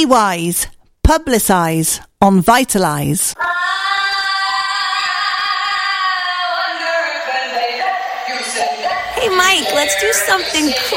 Be wise. Publicise on Vitalise. Hey, Mike, let's do something